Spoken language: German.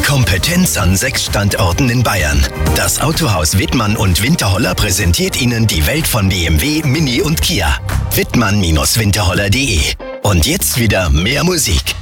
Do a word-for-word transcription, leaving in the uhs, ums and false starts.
Kompetenz an sechs Standorten in Bayern. Das Autohaus Wittmann und Winterholler präsentiert Ihnen die Welt von B M W, Mini und Kia. Wittmann Winterholler punkt de. Und jetzt wieder mehr Musik.